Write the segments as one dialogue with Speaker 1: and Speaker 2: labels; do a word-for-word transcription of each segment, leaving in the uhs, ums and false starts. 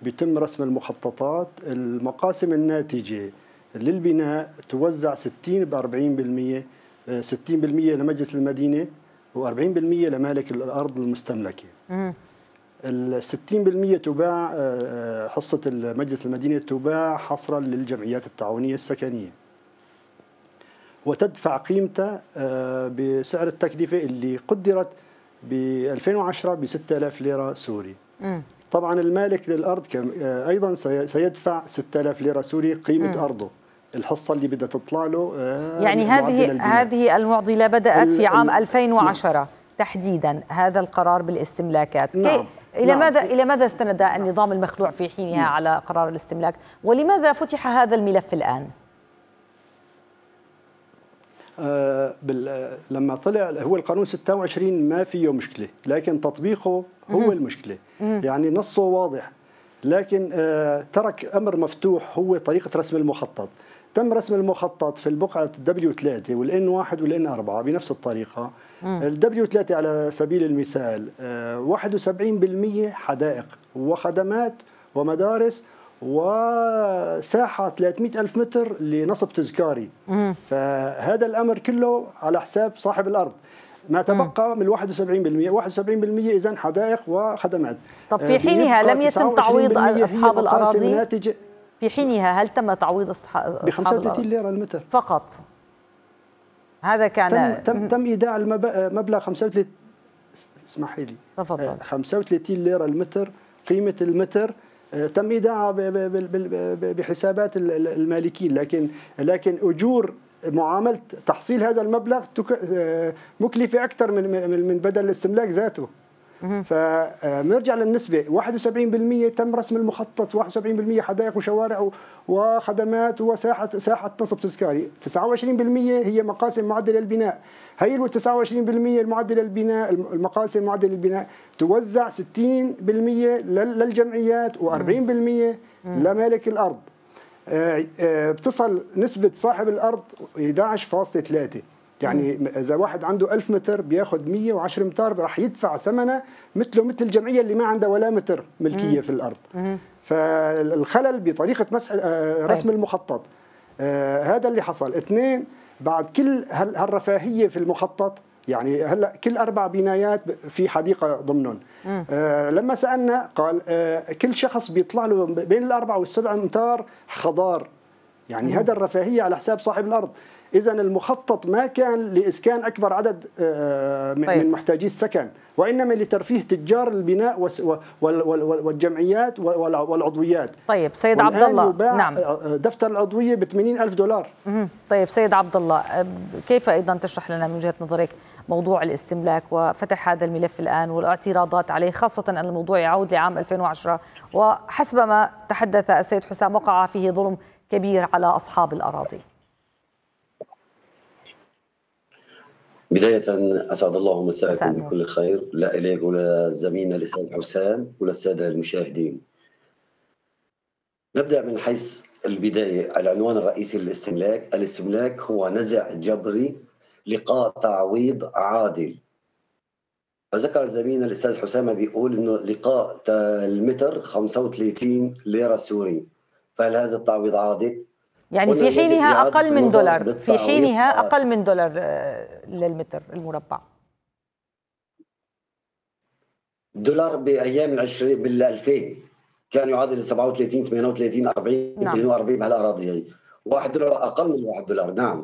Speaker 1: بيتم رسم المخططات. المقاسم الناتجة للبناء توزع ستين ب أربعين بالمئة، ستين بالمئة لمجلس المدينة وأربعين بالمئة لمالك الأرض المستملكة. ال ستين بالمئة تباع، حصة مجلس المدينة تباع حصرا للجمعيات التعاونية السكنية، وتدفع قيمتها بسعر التكلفة اللي قدرت ب ألفين وعشرة ب ستة آلاف ليرة سوري. م. طبعا المالك للأرض أيضا سيدفع ستة آلاف ليرة سوري قيمة م. أرضه، الحصة اللي بدها تطلع له.
Speaker 2: يعني هذه هذه المعضلة بدأت في عام ألفين وعشرة. نعم. تحديدا هذا القرار بالاستملاكات. نعم. إلى نعم. ماذا إلى ماذا استند النظام المخلوع في حينها نعم. على قرار الاستملاك، ولماذا فتح هذا الملف الآن؟
Speaker 1: آه لما طلع هو القانون ستة وعشرين ما فيه مشكلة، لكن تطبيقه هو مم. المشكلة. مم. يعني نصه واضح، لكن آه ترك أمر مفتوح، هو طريقة رسم المخطط. تم رسم المخطط في البقعة الدبليو ثلاثة والإن واحد والإن أربعة بنفس الطريقة. الدبليو ثلاثة على سبيل المثال آه واحد وسبعين بالمئة حدائق وخدمات ومدارس وساحة ثلاثمئة ألف متر لنصب تذكاري. مم. فهذا الأمر كله على حساب صاحب الأرض. ما تبقى من واحد وسبعين بالمئة، واحد وسبعين بالمئة إذن حدائق وخدمات.
Speaker 2: طب في حينها لم يتم تعويض أصحاب الأراضي؟ في حينها هل تم تعويض أصحاب
Speaker 1: ب خمسة وثلاثين ليرة المتر
Speaker 2: فقط؟ هذا كان
Speaker 1: تم تم, تم إيداع المبلغ خمسة وثلاثين، اسمحي لي
Speaker 2: تفضل،
Speaker 1: خمسة وثلاثين ليرة المتر قيمة المتر. تم ايداعها بحسابات المالكين، لكن لكن اجور معامله تحصيل هذا المبلغ مكلفه اكثر من من بدل الاستملاك ذاته. فنرجع للنسبه، واحد وسبعين بالمئة تم رسم المخطط، واحد وسبعين بالمئة حدائق وشوارع وخدمات وساحه ساحه نصب تذكاري، تسعة وعشرين بالمئة هي مقاسم معدله للبناء. هي ال تسعة وعشرين بالمئة المعدله للبناء، المقاسم معدله للبناء توزع ستين بالمئة للجمعيات وأربعين بالمئة لمالك الارض. بتصل نسبه صاحب الارض أحد عشر فاصلة ثلاثة. يعني اذا واحد عنده ألف متر بياخذ مئة وعشرة امتار راح يدفع ثمنه مثله مثل الجمعيه اللي ما عندها ولا متر ملكيه مم. في الارض. مم. فالخلل بطريقه مسح رسم طيب. المخطط. آه هذا اللي حصل. اثنين، بعد كل هالرفاهيه في المخطط، يعني هلا كل اربع بنايات في حديقه ضمنهم. آه لما سالنا قال آه كل شخص بيطلع له بين الاربعه والسبع امتار خضار. يعني مم. هذا الرفاهيه على حساب صاحب الارض. إذن المخطط ما كان لإسكان أكبر عدد من طيب. محتاجي السكن، وإنما لترفيه تجار البناء والجمعيات والعضويات.
Speaker 2: طيب سيد عبد الله،
Speaker 1: نعم، دفتر العضوية ب ثمانين ألف دولار.
Speaker 2: طيب سيد عبد الله، كيف أيضا تشرح لنا من وجهة نظرك موضوع الاستملاك وفتح هذا الملف الآن والاعتراضات عليه، خاصة أن الموضوع يعود لعام ألفين وعشرة، وحسب ما تحدث السيد حسام وقع فيه ظلم كبير على أصحاب الأراضي؟
Speaker 3: بداية أسعد الله مساءكم بكل خير، لا إليك ولا زميلنا الأستاذ حسام ولا السادة المشاهدين. نبدأ من حيث البداية. العنوان الرئيسي للاستملاك، الاستملاك هو نزع جبري لقاء تعويض عادل. فذكر زميلنا الأستاذ حسام بيقول إنه لقاء المتر خمسة وثلاثين ليرة سوري، فهل هذا التعويض عادل؟
Speaker 2: يعني في حينها أقل من دولار، في حينها أقل من دولار للمتر المربع.
Speaker 3: دولار بأيام العشرين بالألفين كان يعادل سبعة وثلاثين ثمانية وثلاثين أربعين اثنين وأربعين بهالأراضي هي. واحد دولار أقل من واحد دولار. نعم.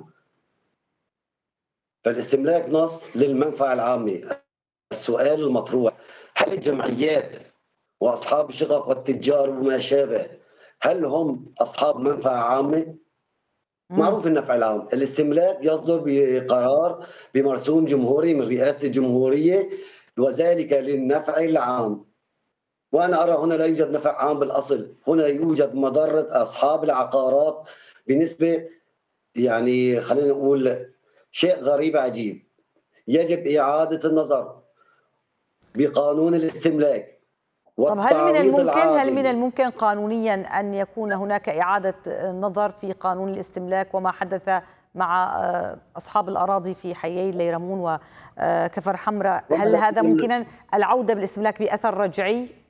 Speaker 3: فالاستملاك نص للمنفعة العامة. السؤال المطروح، هل الجمعيات وأصحاب الشقق والتجار وما شابه هل هم أصحاب منفعة عامة؟ معروف النفع العام. الاستملاك يصدر بقرار بمرسوم جمهوري من رئاسة الجمهورية، وذلك للنفع العام. وأنا أرى هنا لا يوجد نفع عام بالأصل، هنا يوجد مضرة أصحاب العقارات بنسبة، يعني خلينا نقول شيء غريب عجيب. يجب إعادة النظر بقانون الاستملاك.
Speaker 2: طب هل من الممكن هل من الممكن قانونيا أن يكون هناك إعادة نظر في قانون الاستملاك وما حدث مع أصحاب الأراضي في حيي ليرمون وكفر حمراء؟ هل هذا ممكنا العودة بالاستملاك بأثر رجعي؟